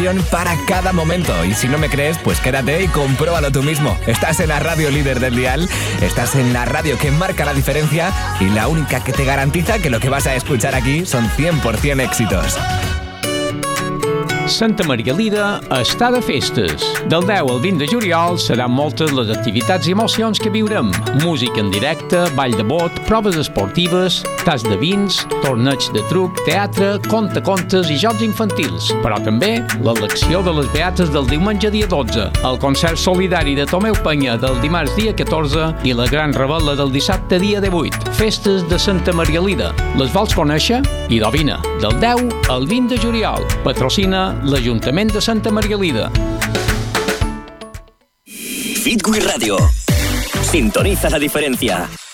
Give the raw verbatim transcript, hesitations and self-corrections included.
para cada momento. Y si no me crees, pues quédate y compruébalo tú mismo. Estás en la radio líder del dial, estás en la radio que marca la diferencia y la única que te garantiza que lo que vas a escuchar aquí son cien por ciento éxitos. Santa Margalida està de festes. Del deu al vint de juliol seran moltes les activitats i emocions que viurem. Música en directe, ball de bot, proves esportives, tas de vins, torneig de truc, teatre, contacontes i jocs infantils. Però també l'elecció de les beates del diumenge dia dotze, el concert solidari de Tomeu Penya del dimarts dia catorze i la gran rebel·la del dissabte dia divuit. Festes de Santa Margalida. Les vols conèixer? Idò vine, del deu al vint de juliol. Patrocina l'Ajuntament de Santa Margalida. Fitwi Radio. Sintoniza la diferencia.